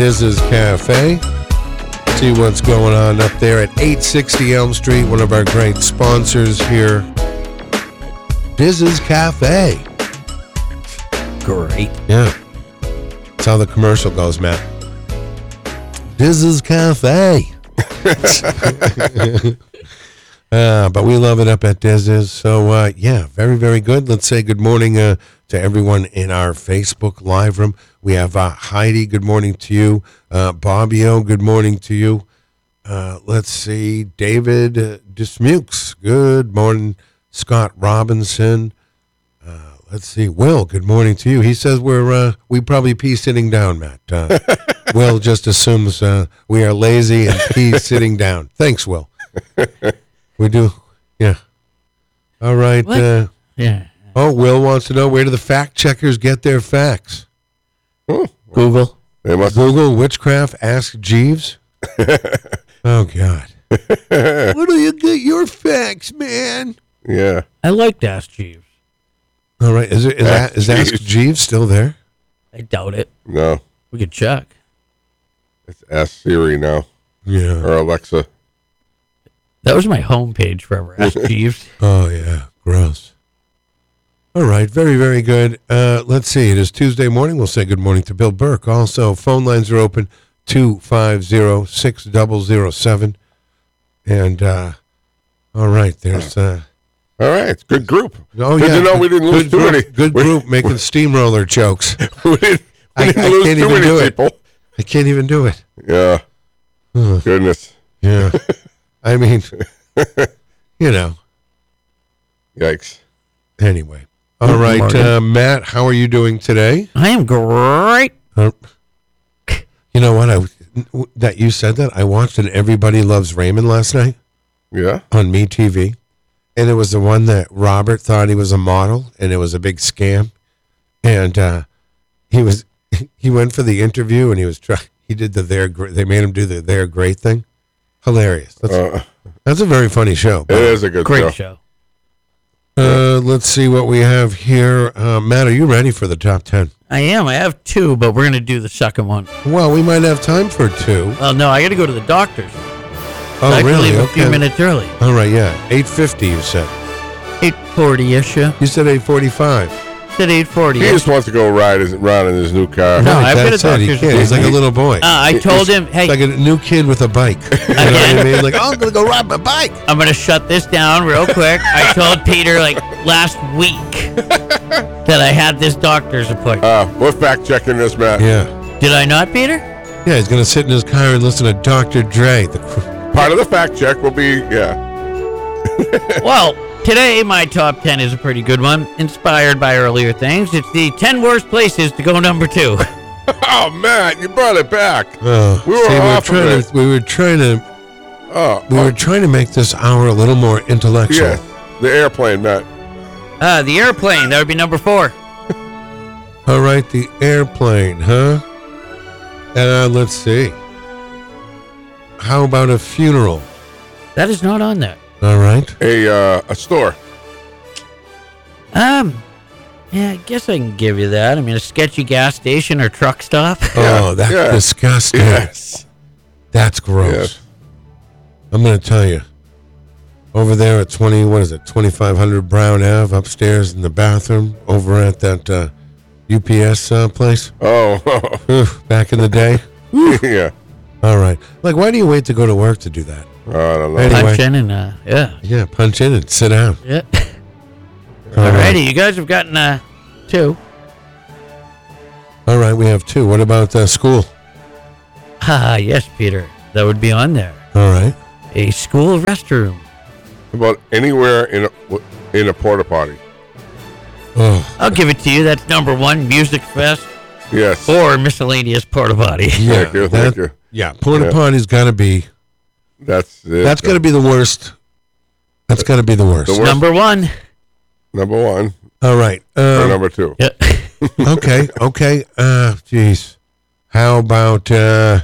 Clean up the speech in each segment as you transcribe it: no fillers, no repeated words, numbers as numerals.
Diz's Cafe. See what's going on up there at 860 Elm Street, one of our great sponsors here. Diz's Cafe. Great. Yeah. That's how the commercial goes, Matt. Diz's Cafe. But we love it up at Diz's. So, yeah, very, very good. Let's say good morning to everyone in our Facebook live room. We have Heidi, good morning to you. Bobbio, good morning to you. Let's see, David Dismukes, good morning. Scott Robinson. Let's see, Will, good morning to you. He says we probably pee sitting down, Matt. Will just assumes we are lazy and pee sitting down. Thanks, Will. We do, yeah. All right. Yeah. Oh, Will wants to know, where do the fact checkers get their facts? Google. They must Google witchcraft, ask Jeeves. Oh, God. Where do you get your facts, man? Yeah. I like to ask Jeeves. All right. Is Ask Jeeves still there? I doubt it. No. We could check. It's Ask Siri now. Yeah. Or Alexa. That was my homepage forever. Ask Jeeves. Oh, yeah. Gross. All right. Very, very good. Let's see. It is Tuesday morning. We'll say good morning to Bill Burke. Also, phone lines are open, 250-6007. And, all right. There's... All right. Good group. Oh, Good yeah. to know we didn't lose too many. Good group making steamroller jokes. We didn't I lose can't too even many do people. it. I can't even do it. Yeah. Goodness. Yeah. I mean, you know. Yikes. Anyway. All right, Matt, how are you doing today? I am great. You know what? That you said that. I watched an Everybody Loves Raymond last night Yeah. on MeTV. And it was the one that Robert thought he was a model, and it was a big scam. And he went for the interview, and he did they made him do the They're Great thing. Hilarious. That's a very funny show. It is a good Great show. Let's see what we have here. Matt, are you ready for the top 10? I am. I have two, but we're going to do the second one. Well, we might have time for two. Well, no, I got to go to the doctor's. Oh, I really? can leave a few minutes early. All right, yeah. 8:50, you said. 8:40-ish. You said 8:45. Said 8:40. He just wants to go ride around in his new car. No, I've got a That's it. He doctor's can't. He's like a appointment. little boy. I told him, hey, Like a new kid with a bike. You know what I mean? Like, I'm going to go ride my bike. I'm going to shut this down real quick. I told Peter, last week that I had this doctor's appointment. We're fact checking this, Matt. Yeah. Did I not, Peter? Yeah, he's going to sit in his car and listen to Dr. Dre. Part of the fact check will be, Well, today my top 10 is a pretty good one, inspired by earlier things. It's the 10 worst places to go number 2. Oh, man, you brought it back. Oh, We were off of it. we were trying to make this hour a little more intellectual. Yeah, the airplane, Matt. The airplane, that would be number 4. All right, the airplane, huh? Let's see. How about a funeral? That is not on there. All right. A store. Yeah, I guess I can give you that. I mean, a sketchy gas station or truck stop. Oh, that's Yeah. disgusting. Yes. That's gross. Yes. I'm going to tell you. Over there at 2500 Brown Ave, upstairs in the bathroom, over at that UPS place. Oh, Back in the day. yeah. All right. Like, why do you wait to go to work to do that? I don't know. Anyway. Punch in and, yeah. Yeah, punch in and sit down. Yeah. All right. Alrighty, you guys have gotten 2. All right, we have 2. What about school? Yes, Peter. That would be on there. All right. A school restroom. About anywhere in a porta potty. Oh, I'll give it to you. That's number 1, Music Fest Yes. or miscellaneous porta potty. yeah. Thank you. Thank you. Yeah, porta Yeah. potty's got to be. That's it. That's got to be the worst. That's got to be the worst. The worst. Number 1. Number 1 All right. or number 2. Yeah. Okay. Geez. How about I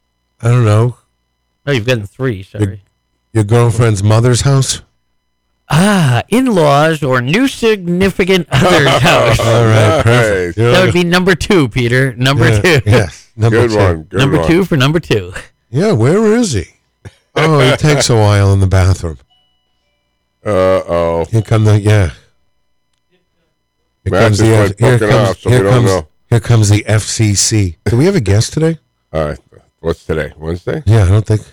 don't know, Oh, you've gotten 3. Sorry. your girlfriend's mother's house? In-laws or new significant other's house. All right, perfect. Nice. That would be number 2, Peter. Number 2. Yes, number Good two. one. Good Number one. 2 for number 2. Yeah, where is he? Oh, he takes a while in the bathroom. Uh-oh. Here come the Here Matt just went fucking off, so we don't know. Here comes the FCC. Do we have a guest today? All right. What's today? Wednesday? Yeah, I don't think.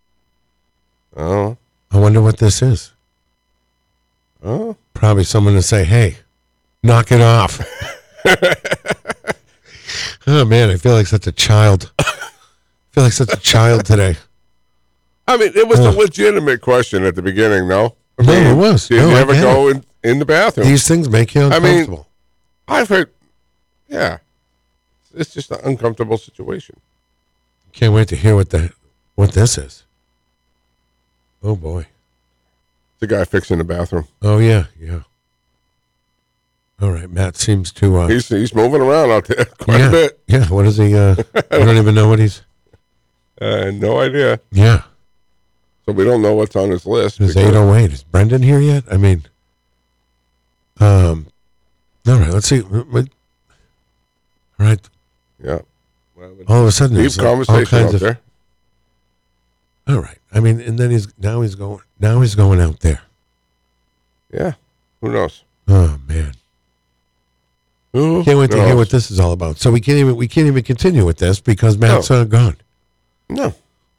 Oh. I wonder what this is. Oh. Probably someone to say, "Hey, knock it off." Oh man, I feel like such a child. Today. I mean, it was a legitimate question at the beginning, no? I No, mean, it was. You No, I never get go in the bathroom. These things make you I mean- uncomfortable. I've heard, yeah. It's just an uncomfortable situation. Can't wait to hear what this is. Oh boy. The guy fixing the bathroom. Oh yeah. All right, Matt seems to. He's moving around out there quite yeah, a bit. Yeah. What is he? I don't even know what he's. No idea. Yeah. So we don't know what's on his list. It's because- 8:08. Is Brendan here yet? I mean. All right. Let's see. All right. Yeah. All of a sudden, Deep there's all conversation kinds out of. there. All right. I mean, and then he's going out there. Yeah. Who knows? Oh man. Who Can't wait to hear knows? what this is all about. So we can't even continue with this because Matt's gone. No.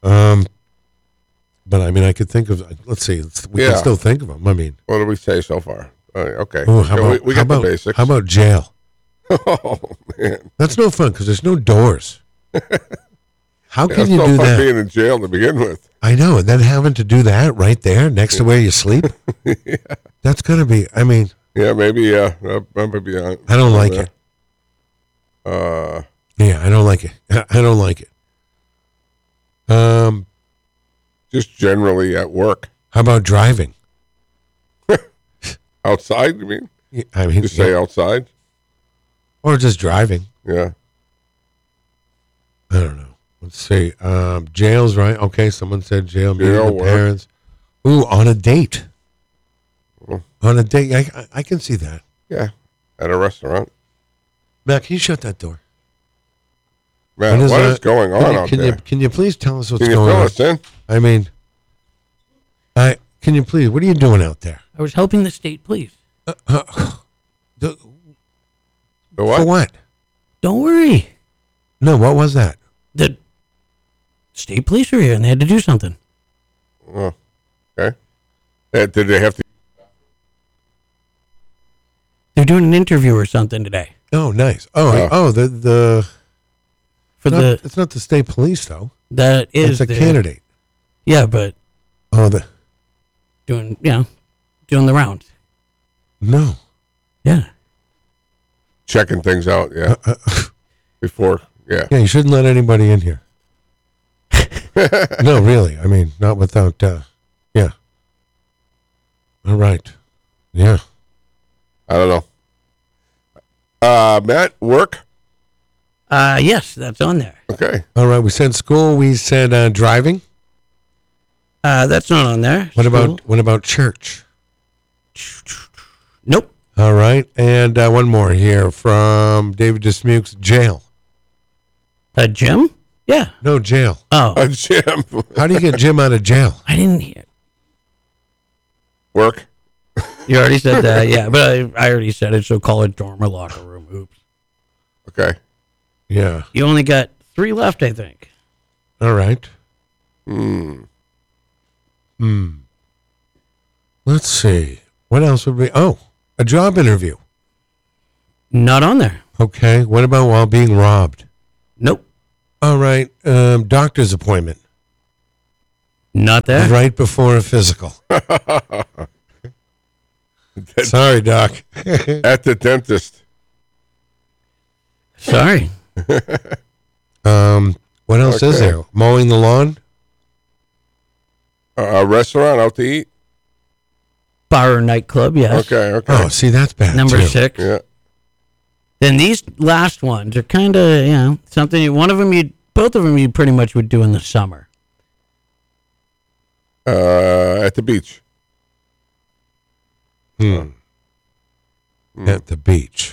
But I mean, I could think of. Let's see. We can Yeah. still think of him. I mean, What did we say so far? Okay. ooh, how about we how got about the basics. how about jail? Oh, man. That's no fun because there's no doors. How Yeah, can it's you no do fun that? being in jail to begin with. I know, and then having to do that right there next to where you sleep. That's gonna be. I mean, Yeah, maybe. That might be on. I don't like it. Yeah, I don't like it. I don't like it. Just generally at work. How about driving? Outside, you mean? I mean, Just say outside? or just driving. Yeah. I don't know. Let's see. Jail's right. Okay, someone said jail. Meeting Jail the work. parents. Ooh, on a date. Oh. On a date. I can see that. Yeah. At a restaurant. Matt, can you shut that door? Man, what is going on out there? Can you please tell us what's Can you going fill on? us in? I mean, can you please? What are you doing out there? I was helping the state police. The For what? what? Don't worry. No, what was that? The state police are here and they had to do something. Oh, okay. Did they have to? They're doing an interview or something today. Oh, nice. The For the it's not the state police though. that It's is a the- candidate. Yeah, but Oh, doing doing the rounds. no. Yeah. Checking things out, yeah. Before, yeah. Yeah, you shouldn't let anybody in here. No, really. I mean, not without. Yeah. All right. Yeah. I don't know. Matt, work? Yes, that's on there. Okay. All right. We said school. We said driving. That's not on there. What School. about church? Nope. All right, and one more here from David Dismukes. Jail. A gym? Yeah. No jail. Oh, A gym. How do you get Jim out of jail? I didn't hear. Work? You already said that, yeah, but I already said it, so call it dorm or locker room. Oops. Okay. Yeah. You only got 3 left, I think. All right. Let's see. What else would be? Oh, a job interview. Not on there. Okay. What about while being robbed? Nope. All right. Doctor's appointment Not there. right before a physical. Sorry, doc. At the dentist. Sorry. What else is Okay. there? Mowing the lawn. A restaurant out to eat? Bar or nightclub, yes. Okay. Oh, see, that's bad. Number too. 6. Yeah. Then these last ones are kind of, something. Both of them you pretty much would do in the summer. At the beach. At the beach.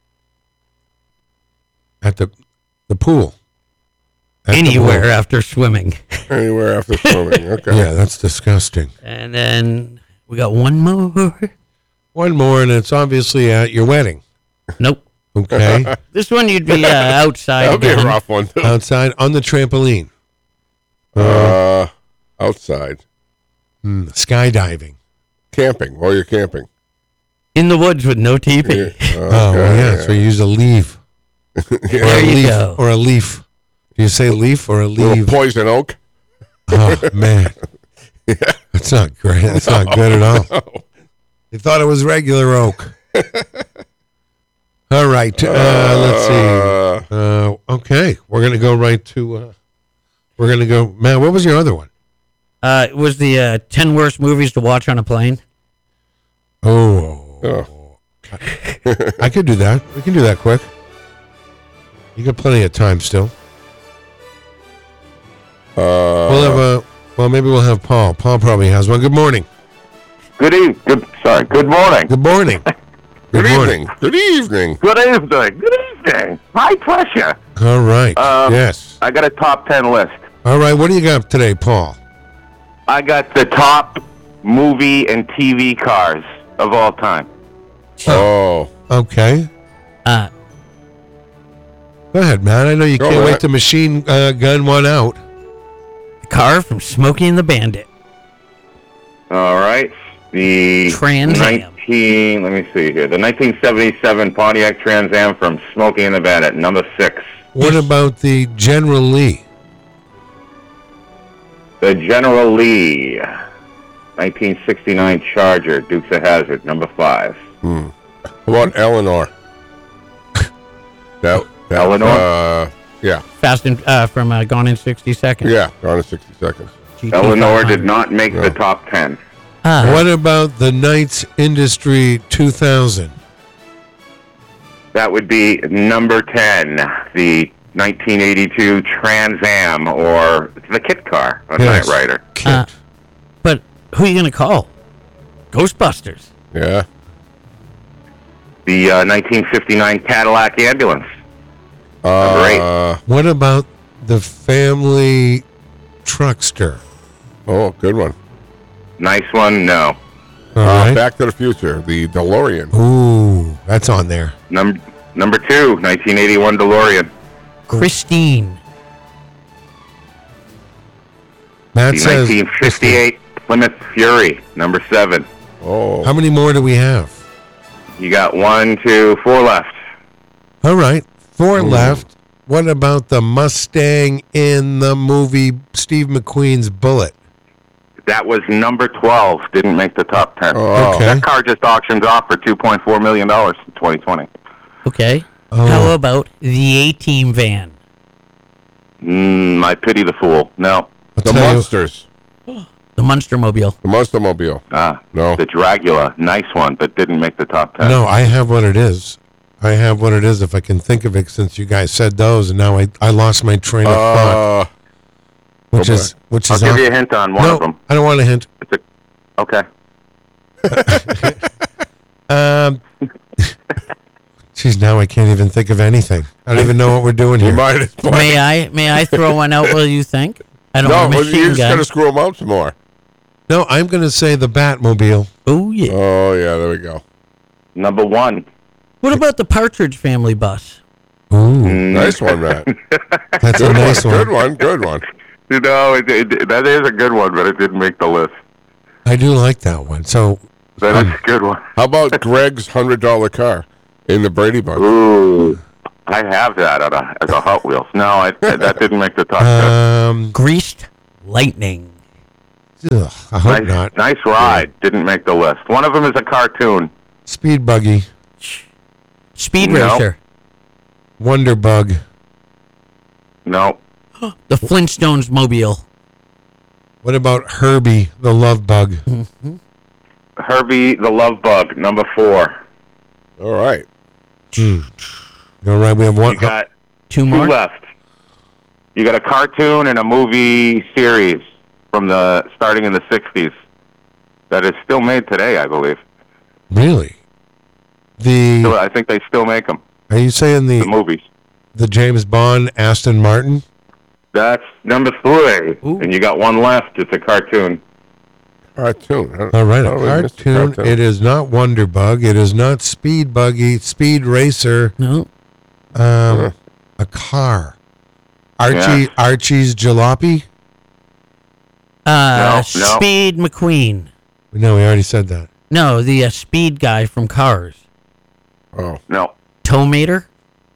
At the pool. At the Anywhere pool. after swimming. Anywhere after swimming. Okay. Yeah, that's disgusting. And then we got one more. One more, and it's obviously at your wedding. Nope. Okay. This one you'd be outside That'll be a again. rough one, too. Outside on the trampoline. Outside. Skydiving. Camping. While you're camping. In the woods with no teepee. Oh, well, yeah. So you use a leaf. Or There a you leaf. go. Or a leaf. Do you say leaf or a Little leaf? poison oak. Oh, man. That's not great. That's not good at all. You thought it was regular oak. All right. Let's see. Okay. We're going to go right to. We're going to go. Man, what was your other one? It was the 10 worst movies to watch on a plane. Oh. I could do that. We can do that quick. You got plenty of time still. We'll have a. Well, maybe we'll have Paul. Paul probably has one. Good morning. Good morning. Good morning. Good evening. Good evening. Good evening. Good evening. My pleasure. All right. Yes. I got a top 10 list. All right. What do you got today, Paul? I got the top movie and TV cars of all time. Oh. Okay. Uh, Go ahead, man. I know you Go can't wait ahead. to machine gun one out. the car from Smokey and the Bandit. All right. The Trans Am. let me see here. The 1977 Pontiac Trans Am from Smokey and the Bandit, number 6. What about the General Lee? The General Lee 1969 Charger, Dukes of Hazzard, number 5. How about Eleanor? that Eleanor? Yeah. Fast and from Gone in 60 Seconds. Yeah. Gone in 60 seconds. GT Eleanor 500. did not make the top 10. What about the Knights Industry 2000? That would be number 10, the 1982 Trans Am, or the kit car, a Yes. Knight Rider. Uh, but who are you going to call? Ghostbusters. Yeah. The 1959 Cadillac Ambulance. What about the Family Truckster? Oh, good one. Nice one, no. All right. Back to the Future, the DeLorean. Ooh, that's on there. Number 2, 1981 DeLorean. Christine. Matt The says. 1958 Plymouth Fury, number 7. Oh. How many more do we have? You got 1, 2, 4 left. All right, 4 left. What about the Mustang in the movie Steve McQueen's Bullet? That was number 12. Didn't make the top 10. Oh. Okay. That car just auctioned off for $2.4 million in 2020. Okay. Oh. How about the A-Team van? I pity the fool. No. I'll The tell you- Monsters. The Munstermobile. The Monstermobile. No. The Dragula. Nice one, but didn't make the top 10. No, I have what it is. I have what it is if I can think of it since you guys said those, and now I lost my train of thought, which okay. is I'll give you a hint on one no, of them. I don't want a hint. Okay. Geez, now I can't even think of anything. I don't even know what we're doing You here. might as well. May I throw one out while you think? I don't No, want a well, machine you just got gun. to screw them out some more. No, I'm going to say the Batmobile. Oh, yeah. Oh, yeah, there we go. Number 1. What about the Partridge Family bus? Ooh, Nice one, Matt. that's a nice Good one. one. Good one. No, that is a good one, but it didn't make the list. I do like that one. So, That is a good one. How about Greg's $100 car in the Brady Bunch? Ooh. I have that as a Hot Wheels. No, that didn't make the top 10. Greased Lightning. I hope not. Nice ride. Didn't make the list. One of them is a cartoon. Speed Buggy, Speed No. Racer. Wonder Bug. No. The Flintstones Mobile. What about Herbie the Love Bug? Herbie the Love Bug, number 4. All right. All right, we have one. You got Two 2 more? left. You got a cartoon and a movie series from starting in the 60s that is still made today, I believe. Really? So I think they still make them, Are you saying the movies. the James Bond Aston Martin? That's number 3. Ooh. And you got one left. It's a cartoon. Cartoon. All right, a Oh, we missed a cartoon. It is not Wonder Bug. It is not Speed Buggy, Speed Racer. No. A car. Archie's Jalopy? No. Speed McQueen. No, we already said that. No, the speed guy from Cars. Oh. No. Tomater?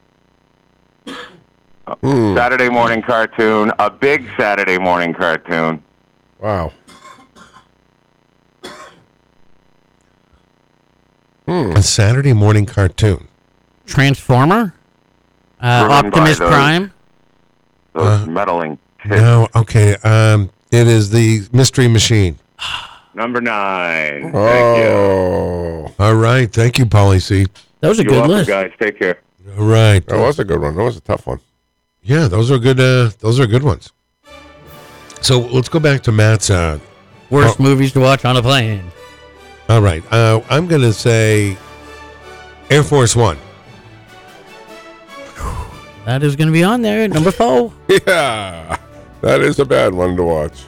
Saturday morning cartoon. A big Saturday morning cartoon. Wow. A Saturday morning cartoon. Transformer? Driven by Optimus those- Prime? Those meddling. No, okay. It is the Mystery Machine. Number 9. Thank you. Oh. All right. Thank you, Polly C. That was a You're good welcome, list. guys. Take care. All right. That was a good one. That was a tough one. Yeah, those are good. Those are good ones. So let's go back to Matt's. Worst movies to watch on a plane. All right. I'm going to say Air Force One. That is going to be on there. Number 4. Yeah. That is a bad one to watch.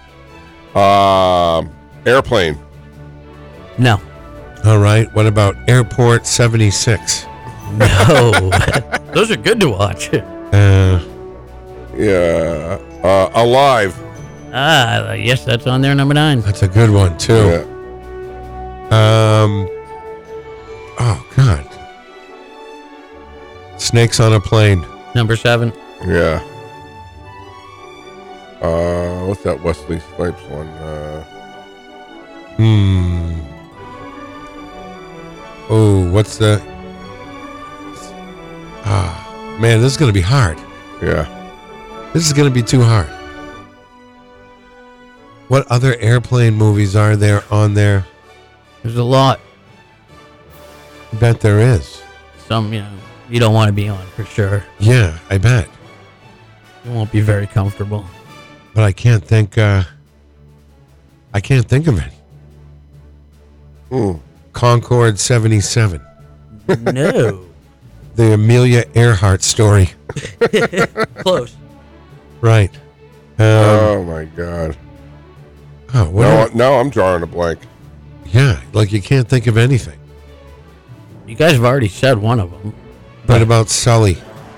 Airplane. No. All right. What about Airport 76? No. Those are good to watch. Yeah. Alive. Yes, that's on there. Number 9. That's a good one too. Yeah. Oh God. Snakes on a Plane. Number 7. Yeah. What's that Wesley Snipes one? Oh, what's the? Man, this is going to be hard. Yeah. This is going to be too hard. What other airplane movies are there on there? There's a lot. I bet there is. Some, you don't want to be on for sure. Yeah, I bet. You won't be very comfortable. But I can't think. I can't think of it. Concorde 77. No. The Amelia Earhart story. Close. Right. Oh my God. Oh, what? Now I'm drawing a blank. Yeah, like you can't think of anything. You guys have already said one of them. What about Sully?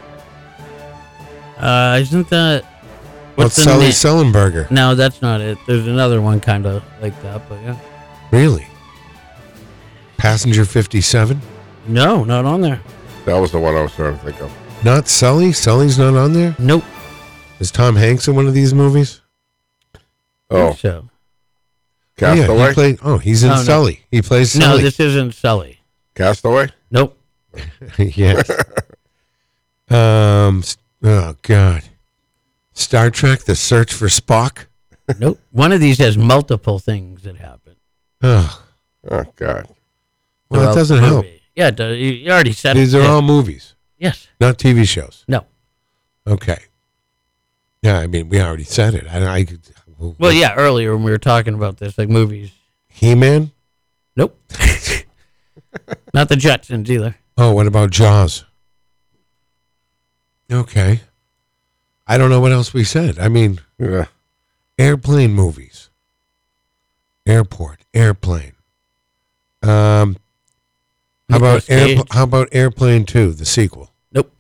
Isn't that... What's the Sully name? Sullenberger? No, that's not it. There's another one kind of like that, but yeah. Really? Passenger 57? No, not on there. That was the one I was trying to think of. Not Sully? Sully's not on there? Nope. Is Tom Hanks in one of these movies? Oh, So. Castaway. He's in Oh, no. Sully. He plays No, Sully. this isn't Sully. Castaway. Nope. Yes. Oh God. Star Trek: The Search for Spock. Nope. One of these has multiple things that happen. Oh, Oh God. well, that throughout doesn't the help. movie. Yeah, it does. You already said These it. are all movies, Yes. not TV shows. No. Okay. Yeah, I mean, we already said it. Well, yeah, earlier when we were talking about this, like movies. He-Man. Nope. Not the Jetsons either. Oh, what about Jaws? Okay. I don't know what else we said. I mean, Yeah. airplane movies. Airport, airplane. How Nicolas Cage. about Airplane 2, the sequel? Nope.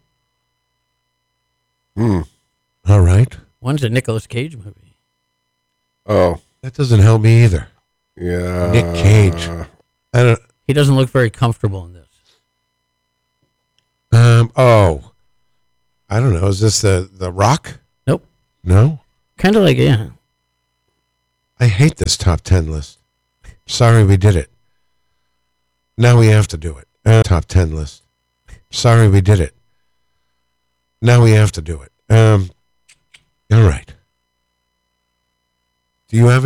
All right. One's a Nicolas Cage movie. Oh. That doesn't help me either. Yeah. Nick Cage. I don't. He doesn't look very comfortable in this. Oh, I don't know. Is this the Rock? Nope. No. Kind of like, yeah. I hate this top 10 list. Sorry we did it. Now we have to do it. Top 10 list. Sorry we did it. Now we have to do it. All right. Do you have